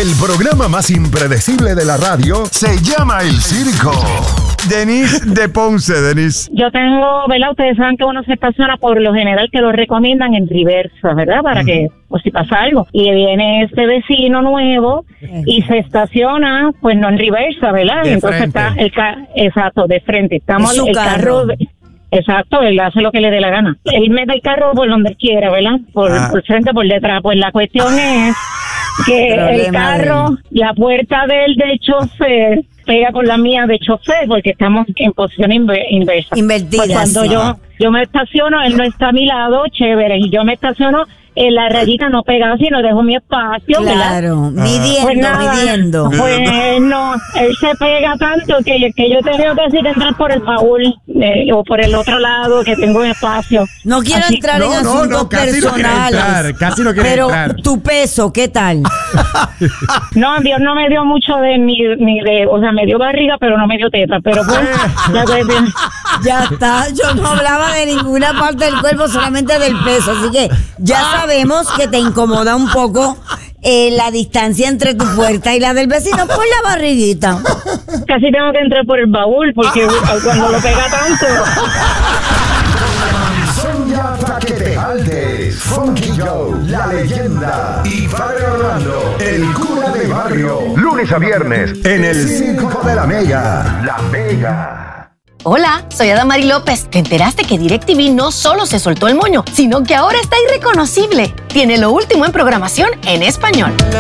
El programa más impredecible de la radio se llama El Circo. Denise de Ponce, Denise. Yo tengo, ¿verdad? Ustedes saben que uno se estaciona por lo general que lo recomiendan en reversa, ¿verdad? Para que, pues si pasa algo. Y viene este vecino nuevo y se estaciona, pues no en reversa, ¿verdad? De Entonces frente. está exacto, de frente. Estamos Es su el carro. Exacto, él hace lo que le dé la gana. Él mete el carro por donde quiera, ¿verdad? Por frente, por detrás. Pues la cuestión es que el carro, la puerta del chofer pega con la mía de chofer porque estamos en posición inversa. Invertida, Pues cuando sí. yo me estaciono, él no está a mi lado, chévere, y yo me estaciono en la rayita no pegada, sino dejo mi espacio, ¿verdad? Claro, Pues nada, midiendo. Pues no, él se pega tanto que yo he tenido que decir entrar por el baúl o por el otro lado que tengo un espacio. No quiero Así- entrar en asuntos casi no quiere personales. entrar, casi no quiere pero entrar. tu peso, ¿qué tal? No, Dios no me dio mucho o sea, me dio barriga, pero no me dio teta, pero pues, la cuestión- Ya está, yo no hablaba de ninguna parte del cuerpo, solamente del peso, así que ya sabemos que te incomoda un poco la distancia entre tu puerta y la del vecino por la barriguita. casi tengo que entrar por el baúl porque cuando lo pega tanto. Son ya pa' que te jaltes. Funky Joe, la leyenda. Y Padre Orlando, el cura de barrio. Lunes a viernes en el Circo de la Mega. La Mega. Hola, soy Adamari López. ¿Te enteraste que DirecTV no solo se soltó el moño, sino que ahora está irreconocible? Tiene lo último en programación en español.